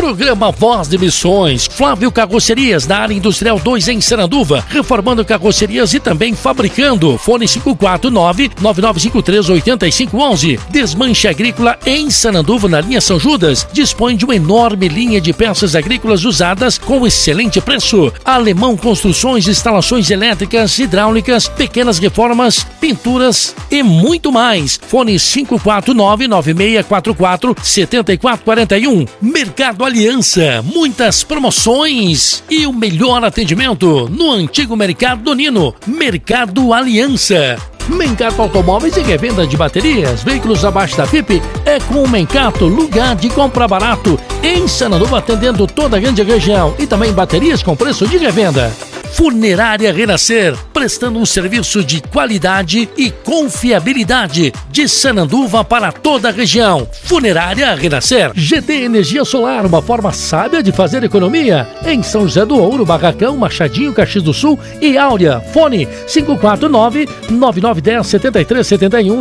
Programa Voz de Missões. Flávio Carrocerias, na área industrial 2 em Sananduva, reformando carrocerias e também fabricando. Fone 549-9953-8511. Desmanche Agrícola em Sananduva, na linha São Judas. Dispõe de uma enorme linha de peças agrícolas usadas com excelente preço. Alemão Construções, instalações elétricas, hidráulicas, pequenas reformas, pinturas e muito mais. Fone 549-9644-7441. Mercado Aliança, muitas promoções e o melhor atendimento no antigo Mercado do Nino. Mercado Aliança. Mencato Automóveis e revenda de baterias, veículos abaixo da FIP é com o Mencato, lugar de compra barato, em Sananduva, atendendo toda a grande região, e também baterias com preço de revenda. Funerária Renascer, prestando um serviço de qualidade e confiabilidade de Sananduva para toda a região. Funerária Renascer. GD Energia Solar, uma forma sábia de fazer economia. Em São José do Ouro, Barracão, Machadinho, Caxias do Sul e Áurea. Fone 549-9910-7371,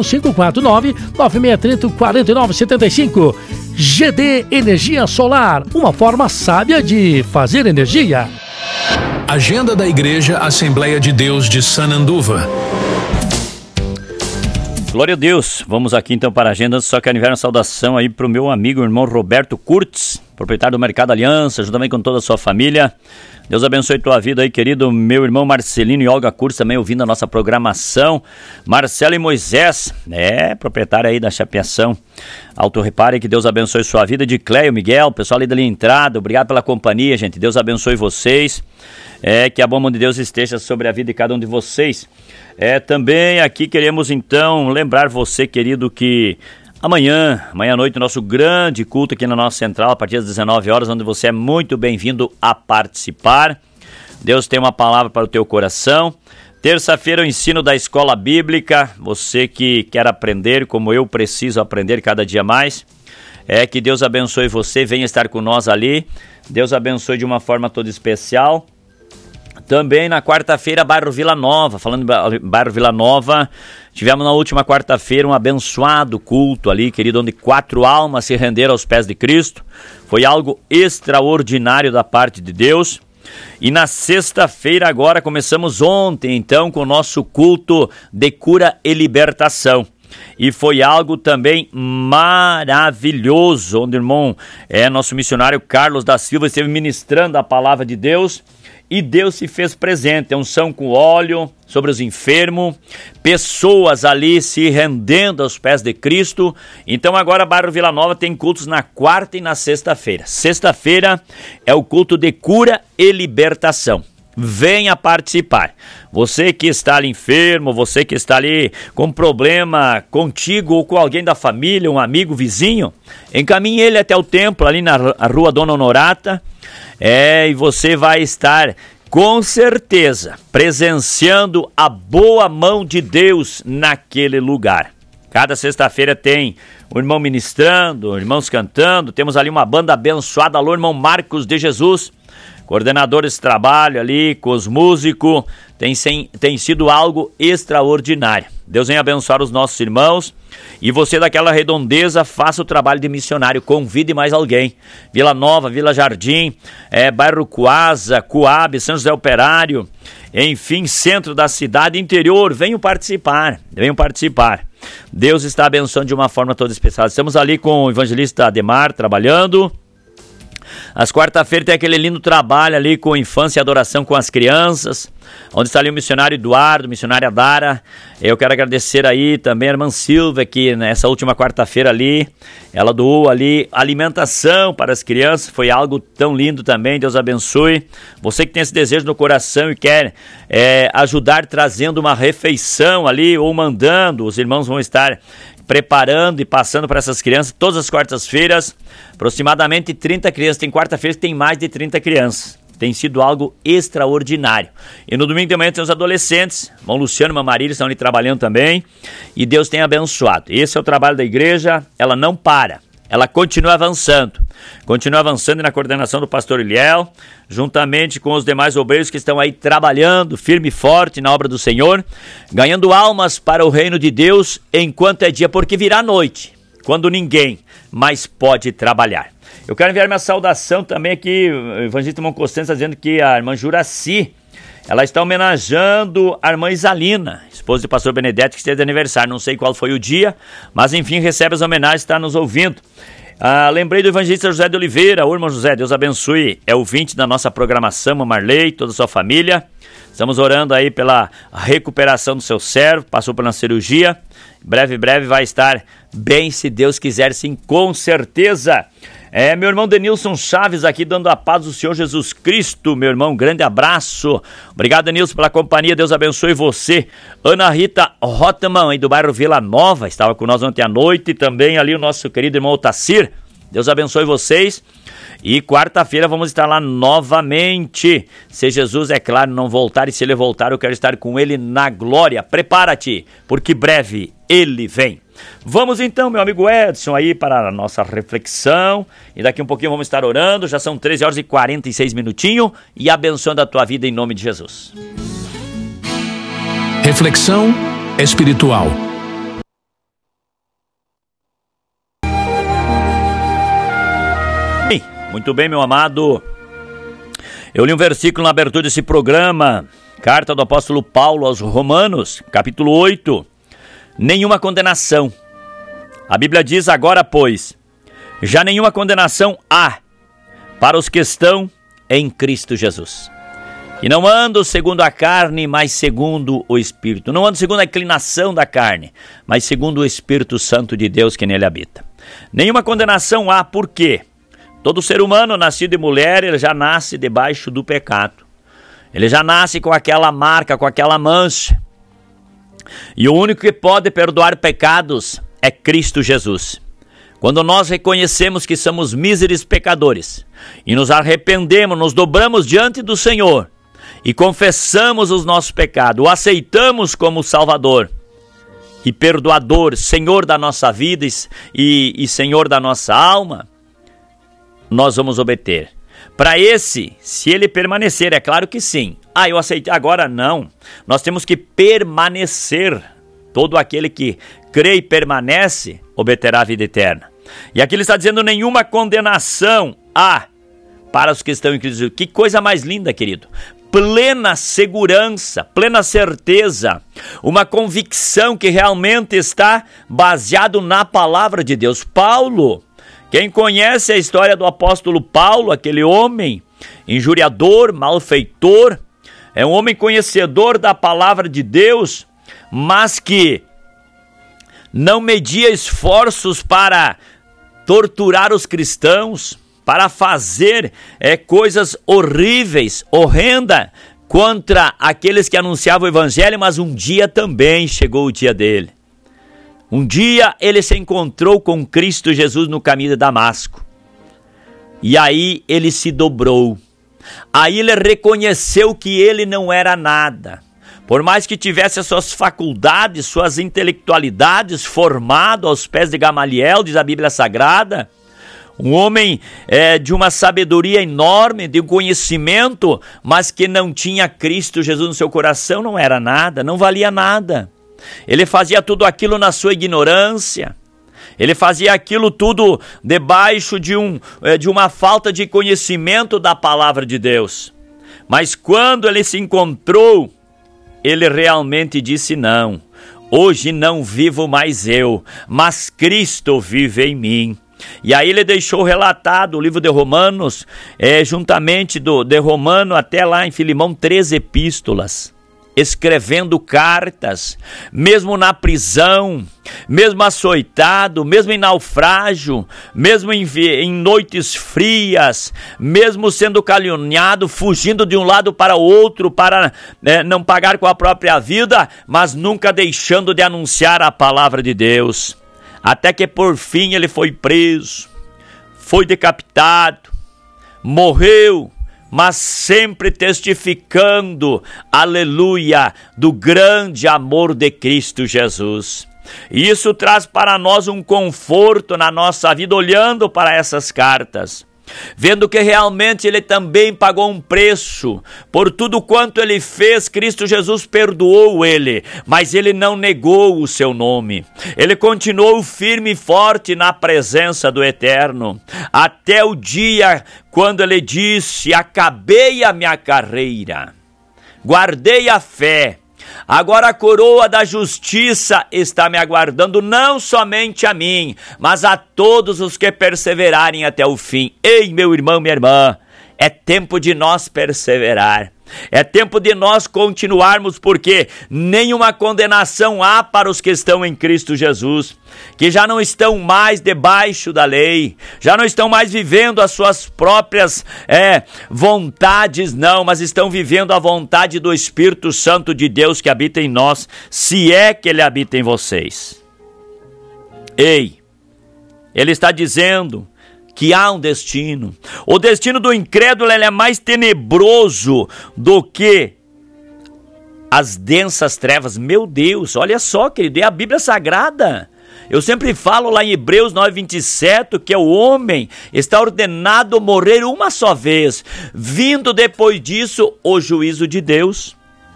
549-9630-4975. GD Energia Solar, uma forma sábia de fazer energia. Agenda da Igreja Assembleia de Deus de Sananduva. Glória a Deus. Vamos aqui então para a agenda. Só quero enviar uma saudação aí para o meu amigo, irmão Roberto Kurtz, proprietário do Mercado Aliança, juntamente com toda a sua família. Deus abençoe tua vida aí, querido. Meu irmão Marcelino e Olga Kurtz também ouvindo a nossa programação. Marcelo e Moisés, proprietário aí da Chapeação Auto Repare, que Deus abençoe sua vida. De Cleio, Miguel, pessoal ali da linha entrada, obrigado pela companhia, gente. Deus abençoe vocês. Que a boa mão de Deus esteja sobre a vida de cada um de vocês. Também aqui queremos então lembrar você, querido, que amanhã à noite, nosso grande culto aqui na nossa central, a partir das 19 horas, onde você é muito bem-vindo a participar. Deus tem uma palavra para o teu coração. Terça-feira, o ensino da escola bíblica. Você que quer aprender, como eu preciso aprender cada dia mais. Que Deus abençoe você, venha estar com nós ali. Deus abençoe de uma forma toda especial. Também na quarta-feira, bairro Vila Nova. Falando de bairro Vila Nova, tivemos na última quarta-feira um abençoado culto ali, querido, onde 4 almas se renderam aos pés de Cristo. Foi algo extraordinário da parte de Deus. E na sexta-feira agora, começamos ontem então com o nosso culto de cura e libertação. E foi algo também maravilhoso, onde o irmão, nosso missionário Carlos da Silva, esteve ministrando a palavra de Deus. E Deus se fez presente, unção com óleo sobre os enfermos, pessoas ali se rendendo aos pés de Cristo. Então agora bairro Vila Nova tem cultos na quarta e na sexta-feira. Sexta-feira é o culto de cura e libertação. Venha participar. Você que está ali enfermo, você que está ali com problema contigo ou com alguém da família, um amigo, vizinho, encaminhe ele até o templo ali na rua Dona Honorata. E você vai estar, com certeza, presenciando a boa mão de Deus naquele lugar. Cada sexta-feira tem o irmão ministrando, irmãos cantando, temos ali uma banda abençoada, alô, irmão Marcos de Jesus, coordenador desse trabalho ali, com os músicos, tem sido algo extraordinário. Deus venha abençoar os nossos irmãos. E você daquela redondeza, faça o trabalho de missionário, convide mais alguém. Vila Nova, Vila Jardim, bairro Coasa, Coab, São José Operário, enfim, centro da cidade, interior, venham participar. Deus está abençoando de uma forma toda especial. Estamos ali com o evangelista Ademar trabalhando. Às quarta-feiras tem aquele lindo trabalho ali com infância e adoração com as crianças, onde está ali o missionário Eduardo, missionária Dara. Eu quero agradecer aí também a irmã Silvia, que nessa última quarta-feira ali, ela doou ali alimentação para as crianças, foi algo tão lindo também, Deus abençoe. Você que tem esse desejo no coração e quer ajudar trazendo uma refeição ali ou mandando, os irmãos vão estar preparando e passando para essas crianças todas as quartas-feiras, aproximadamente 30 crianças. Tem quarta-feira que tem mais de 30 crianças. Tem sido algo extraordinário. E no domingo de manhã tem os adolescentes, irmão Luciano e irmã Marília estão ali trabalhando também, e Deus tem abençoado. Esse é o trabalho da igreja, ela não para, ela continua avançando na coordenação do pastor Iliel, juntamente com os demais obreiros que estão aí trabalhando firme e forte na obra do Senhor, ganhando almas para o reino de Deus enquanto é dia, porque virá noite, quando ninguém mais pode trabalhar. Eu quero enviar minha saudação também aqui, o evangelista irmão Costança está dizendo que a irmã Juraci, ela está homenageando a irmã Isalina, esposa do pastor Benedetti, que esteve de aniversário. Não sei qual foi o dia, mas enfim, recebe as homenagens, está nos ouvindo. Lembrei do evangelista José de Oliveira. Ô, irmão José, Deus abençoe. É ouvinte da nossa programação, a Marley, toda a sua família. Estamos orando aí pela recuperação do seu servo, passou por uma cirurgia. Breve vai estar bem, se Deus quiser, sim, com certeza. Meu irmão Denilson Chaves aqui dando a paz do Senhor Jesus Cristo, meu irmão, grande abraço. Obrigado, Denilson, pela companhia, Deus abençoe você. Ana Rita Rotman, aí do bairro Vila Nova, estava com nós ontem à noite, e também ali o nosso querido irmão Otacir. Deus abençoe vocês. E quarta-feira vamos estar lá novamente. Se Jesus, é claro, não voltar, e se ele voltar, eu quero estar com ele na glória. Prepara-te, porque breve ele vem. Vamos então, meu amigo Edson, aí para a nossa reflexão. E daqui um pouquinho vamos estar orando. Já são 13 horas e 46 minutinhos. E abençoando a tua vida em nome de Jesus. Reflexão espiritual. Muito bem, meu amado. Eu li um versículo na abertura desse programa. Carta do apóstolo Paulo aos Romanos, capítulo 8. Nenhuma condenação. A Bíblia diz: agora, pois, já nenhuma condenação há para os que estão em Cristo Jesus. E não ando segundo a carne, mas segundo o Espírito. Não ando segundo a inclinação da carne, mas segundo o Espírito Santo de Deus que nele habita. Nenhuma condenação há, por quê? Todo ser humano nascido de mulher, ele já nasce debaixo do pecado. Ele já nasce com aquela marca, com aquela mancha. E o único que pode perdoar pecados é Cristo Jesus. Quando nós reconhecemos que somos míseros pecadores e nos arrependemos, nos dobramos diante do Senhor e confessamos os nossos pecados, o aceitamos como Salvador e Perdoador, Senhor da nossa vida e Senhor da nossa alma, nós vamos obter. Para esse, se ele permanecer, é claro que sim. Eu aceitei, agora não. Nós temos que permanecer. Todo aquele que crê e permanece, obterá a vida eterna. E aqui ele está dizendo: nenhuma condenação há para os que estão em Cristo. Que coisa mais linda, querido. Plena segurança, plena certeza, uma convicção que realmente está baseado na palavra de Deus. Paulo, quem conhece a história do apóstolo Paulo, aquele homem injuriador, malfeitor, é um homem conhecedor da palavra de Deus, mas que não media esforços para torturar os cristãos, para fazer coisas horríveis, horrendas, contra aqueles que anunciavam o evangelho, mas um dia também chegou o dia dele. Um dia ele se encontrou com Cristo Jesus no caminho de Damasco. E aí ele se dobrou. Aí ele reconheceu que ele não era nada. Por mais que tivesse as suas faculdades, suas intelectualidades, formado aos pés de Gamaliel, diz a Bíblia Sagrada, um homem de uma sabedoria enorme, de um conhecimento, mas que não tinha Cristo Jesus no seu coração, não era nada, não valia nada. Ele fazia tudo aquilo na sua ignorância. Ele fazia aquilo tudo debaixo de uma falta de conhecimento da palavra de Deus. Mas quando ele se encontrou, ele realmente disse: não, hoje não vivo mais eu, mas Cristo vive em mim. E aí ele deixou relatado o livro de Romanos, juntamente de Romano até lá em Filemão, 3 epístolas, escrevendo cartas, mesmo na prisão, mesmo açoitado, mesmo em naufrágio, mesmo em noites frias, mesmo sendo caluniado, fugindo de um lado para o outro para não pagar com a própria vida, mas nunca deixando de anunciar a palavra de Deus. Até que por fim ele foi preso, foi decapitado, morreu, mas sempre testificando, aleluia, do grande amor de Cristo Jesus. E isso traz para nós um conforto na nossa vida, olhando para essas cartas. vendo que realmente ele também pagou um preço por tudo quanto ele fez. Cristo Jesus perdoou ele, mas ele não negou o seu nome. Ele continuou firme e forte na presença do Eterno, até o dia quando ele disse: acabei a minha carreira, guardei a fé, agora a coroa da justiça está me aguardando, não somente a mim, mas a todos os que perseverarem até o fim. Ei, meu irmão, minha irmã, é tempo de nós perseverar. É tempo de nós continuarmos, porque nenhuma condenação há para os que estão em Cristo Jesus, que já não estão mais debaixo da lei, já não estão mais vivendo as suas próprias vontades, não, mas estão vivendo a vontade do Espírito Santo de Deus que habita em nós, se é que ele habita em vocês. Ei, ele está dizendo que há um destino. O destino do incrédulo ele é mais tenebroso do que as densas trevas. Meu Deus, olha só, querido, é a Bíblia Sagrada. Eu sempre falo lá em Hebreus 9:27 que o homem está ordenado a morrer uma só vez, vindo depois disso o juízo de Deus.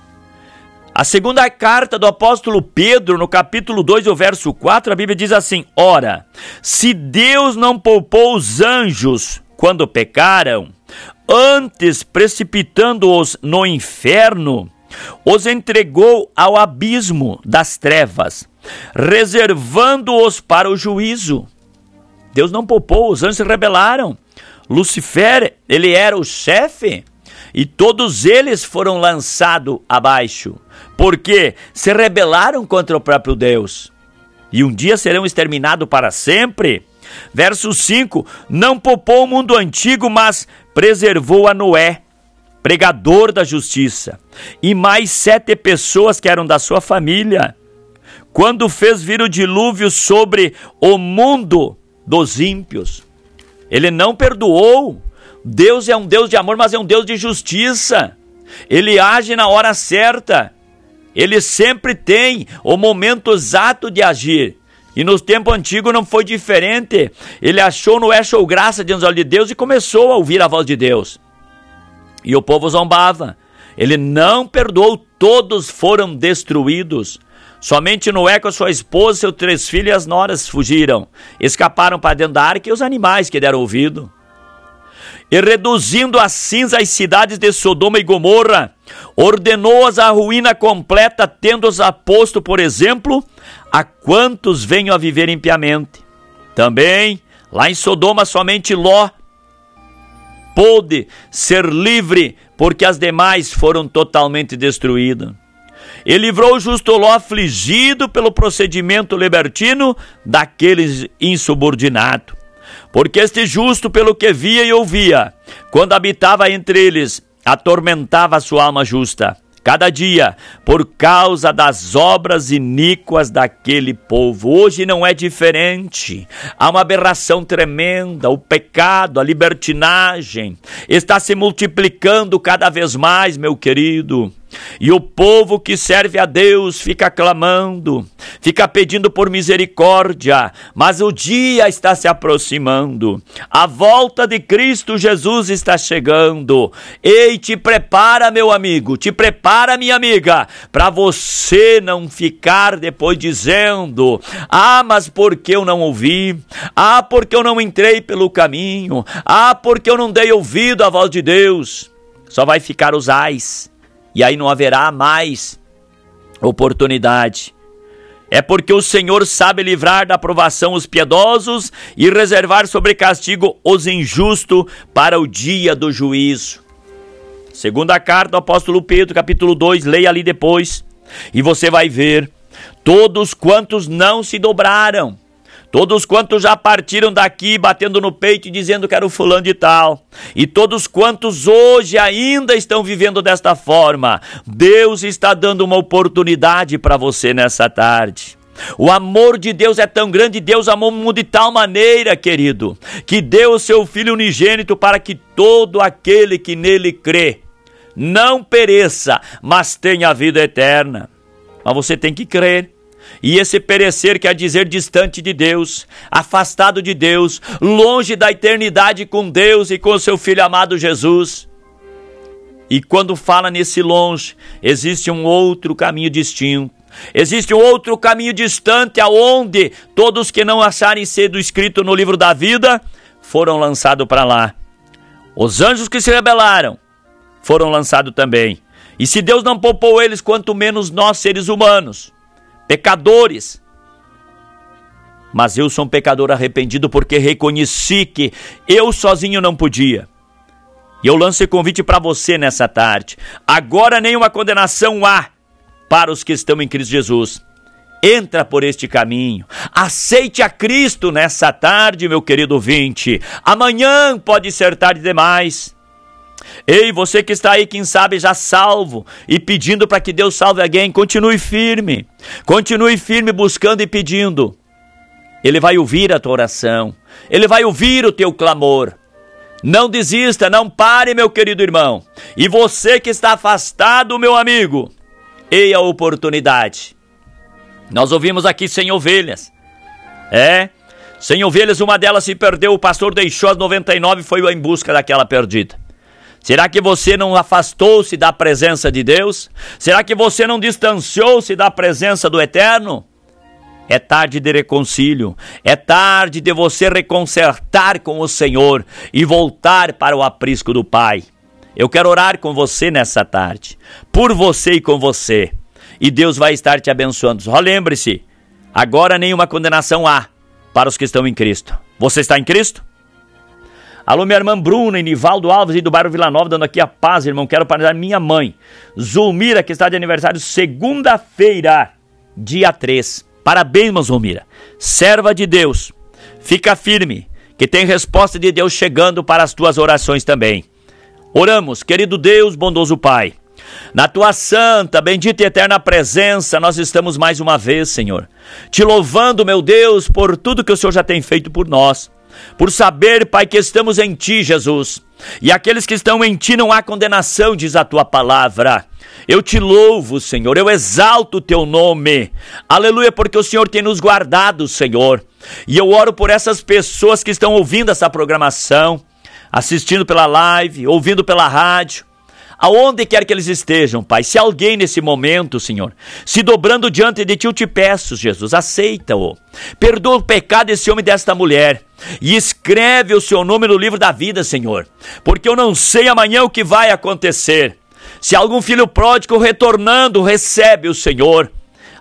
A segunda carta do apóstolo Pedro, no capítulo 2, o verso 4, a Bíblia diz assim: ora, se Deus não poupou os anjos quando pecaram, antes precipitando-os no inferno, os entregou ao abismo das trevas, reservando-os para o juízo. Deus não poupou, os anjos se rebelaram. Lucifer, ele era o chefe, e todos eles foram lançados abaixo, porque se rebelaram contra o próprio Deus, e um dia serão exterminados para sempre. Verso 5, não poupou o mundo antigo, mas preservou a Noé, pregador da justiça, e mais 7 pessoas que eram da sua família, quando fez vir o dilúvio sobre o mundo dos ímpios. Ele não perdoou. Deus é um Deus de amor, mas é um Deus de justiça. Ele age na hora certa. Ele sempre tem o momento exato de agir. E no tempo antigo não foi diferente. Ele Noé achou graça diante dos olhos de Deus e começou a ouvir a voz de Deus. E o povo zombava. Ele não perdoou, todos foram destruídos. Somente Noé com a sua esposa, seus 3 filhos e as noras fugiram. Escaparam para dentro da arca e os animais que deram ouvido. E reduzindo a cinza as cidades de Sodoma e Gomorra, ordenou-as à ruína completa, tendo-os posto, por exemplo, a quantos venham a viver impiamente. Também, lá em Sodoma, somente Ló pôde ser livre, porque as demais foram totalmente destruídas. E livrou o justo Ló afligido pelo procedimento libertino daqueles insubordinados. Porque este justo, pelo que via e ouvia, quando habitava entre eles, atormentava a sua alma justa, cada dia, por causa das obras iníquas daquele povo. Hoje não é diferente. Há uma aberração tremenda. O pecado, a libertinagem está se multiplicando cada vez mais, meu querido. E o povo que serve a Deus fica clamando, fica pedindo por misericórdia, mas o dia está se aproximando, a volta de Cristo Jesus está chegando. Ei, te prepara, meu amigo, te prepara, minha amiga, para você não ficar depois dizendo: ah, mas porque eu não ouvi? Ah, porque eu não entrei pelo caminho? Ah, porque eu não dei ouvido à voz de Deus? Só vai ficar os ais. E aí não haverá mais oportunidade. É porque o Senhor sabe livrar da provação os piedosos e reservar sobre castigo os injustos para o dia do juízo. Segunda carta do apóstolo Pedro, capítulo 2, leia ali depois. E você vai ver, todos quantos não se dobraram, todos quantos já partiram daqui batendo no peito e dizendo que era o fulano de tal, e todos quantos hoje ainda estão vivendo desta forma, Deus está dando uma oportunidade para você nessa tarde. O amor de Deus é tão grande, Deus amou o mundo de tal maneira, querido, que deu o seu Filho unigênito para que todo aquele que nele crê não pereça, mas tenha a vida eterna. Mas você tem que crer. E esse perecer quer dizer distante de Deus, afastado de Deus, longe da eternidade com Deus e com o seu Filho amado Jesus. E quando fala nesse longe, existe um outro caminho distinto. Existe um outro caminho distante, aonde todos que não acharem ser escrito no livro da vida foram lançados para lá. Os anjos que se rebelaram foram lançados também. E se Deus não poupou eles, quanto menos nós, seres humanos, pecadores. Mas eu sou um pecador arrependido porque reconheci que eu sozinho não podia. E eu lanço esse convite para você nessa tarde. Agora nenhuma condenação há para os que estão em Cristo Jesus. Entra por este caminho. Aceite a Cristo nessa tarde, meu querido ouvinte. Amanhã pode ser tarde demais. Ei, você que está aí, quem sabe já salvo e pedindo para que Deus salve alguém, continue firme. Continue firme buscando e pedindo. Ele vai ouvir a tua oração. Ele vai ouvir o teu clamor. Não desista, não pare, meu querido irmão. E você que está afastado, meu amigo, eia a oportunidade. Nós ouvimos aqui 100 ovelhas. 100 ovelhas, uma delas se perdeu, o pastor deixou as 99 e foi em busca daquela perdida. Será que você não afastou-se da presença de Deus? Será que você não distanciou-se da presença do Eterno? É tarde de reconcílio, é tarde de você reconcertar com o Senhor e voltar para o aprisco do Pai. Eu quero orar com você nessa tarde, por você e com você, e Deus vai estar te abençoando. Só lembre-se, agora nenhuma condenação há para os que estão em Cristo. Você está em Cristo? Alô, minha irmã Bruna e Nivaldo Alves e do bairro Vila Nova, dando aqui a paz, irmão. Quero parabenizar minha mãe, Zulmira, que está de aniversário segunda-feira, dia 3. Parabéns, irmã Zulmira. Serva de Deus, fica firme, que tem resposta de Deus chegando para as tuas orações também. Oramos, querido Deus, bondoso Pai. Na tua santa, bendita e eterna presença, nós estamos mais uma vez, Senhor, te louvando, meu Deus, por tudo que o Senhor já tem feito por nós. Por saber, Pai, que estamos em Ti, Jesus. E aqueles que estão em Ti não há condenação, diz a Tua palavra. Eu te louvo, Senhor, eu exalto o Teu nome. Aleluia, porque o Senhor tem nos guardado, Senhor. E eu oro por essas pessoas que estão ouvindo essa programação, assistindo pela live, ouvindo pela rádio. Aonde quer que eles estejam, Pai, se alguém nesse momento, Senhor, se dobrando diante de Ti, eu te peço, Jesus, aceita-o. Perdoa o pecado desse homem e desta mulher. E escreve o seu nome no livro da vida, Senhor. Porque eu não sei amanhã o que vai acontecer. Se algum filho pródigo retornando, recebe o Senhor.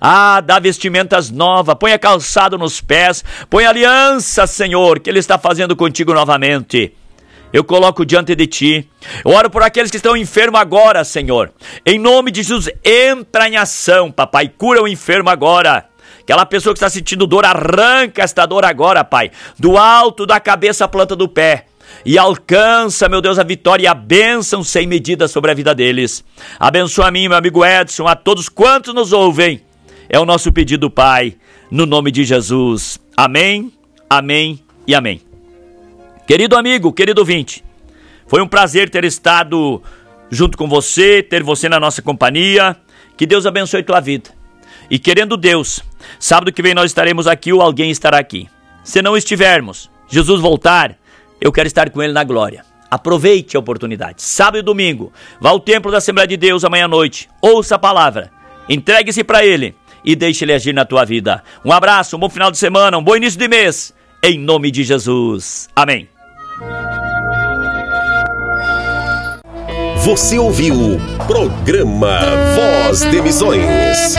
Dá vestimentas novas, põe a calçado nos pés, põe aliança, Senhor, que Ele está fazendo contigo novamente. Eu coloco diante de Ti. Eu oro por aqueles que estão enfermos agora, Senhor. Em nome de Jesus, entra em ação, Papai. Cura o enfermo agora. Aquela pessoa que está sentindo dor, arranca esta dor agora, Pai. Do alto da cabeça à planta do pé. E alcança, meu Deus, a vitória e a bênção sem medida sobre a vida deles. Abençoa a mim, meu amigo Edson, a todos quantos nos ouvem. É o nosso pedido, Pai, no nome de Jesus. Amém, amém e amém. Querido amigo, querido ouvinte, foi um prazer ter estado junto com você, ter você na nossa companhia. Que Deus abençoe tua vida. E querendo Deus, sábado que vem nós estaremos aqui ou alguém estará aqui. Se não estivermos, Jesus voltar, eu quero estar com Ele na glória. Aproveite a oportunidade. Sábado e domingo, vá ao templo da Assembleia de Deus amanhã à noite. Ouça a palavra, entregue-se para Ele e deixe Ele agir na tua vida. Um abraço, um bom final de semana, um bom início de mês. Em nome de Jesus. Amém. Você ouviu o programa Voz de Missões.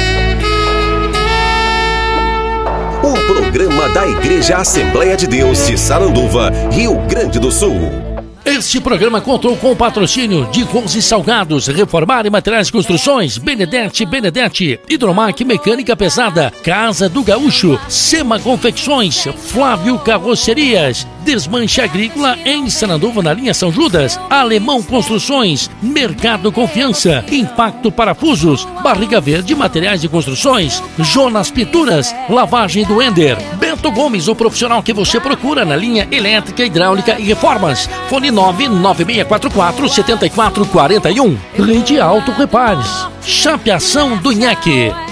Um programa da Igreja Assembleia de Deus de Sananduva, Rio Grande do Sul. Este programa contou com o patrocínio de Rose Salgados, Reformar e Materiais de Construções, Benedetti, Hidromac Mecânica Pesada, Casa do Gaúcho, Sema Confecções, Flávio Carrocerias, Desmanche Agrícola em Sananduva na linha São Judas, Alemão Construções, Mercado Confiança, Impacto Parafusos, Barriga Verde Materiais de Construções, Jonas Pinturas, Lavagem do Ender, Bento Gomes, o profissional que você procura na linha elétrica, hidráulica e reformas. Fone 99644-7441. Rede Auto Repares. Chapeação do Nheque.